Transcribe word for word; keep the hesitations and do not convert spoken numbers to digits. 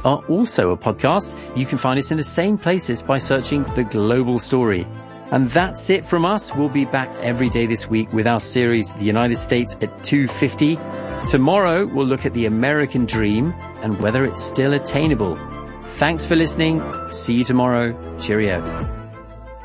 are also a podcast. You can find us in the same places by searching The Global Story. And that's it from us. We'll be back every day this week with our series, The United States at two fifty. Tomorrow, we'll look at the American dream and whether it's still attainable. Thanks for listening. See you tomorrow. Cheerio.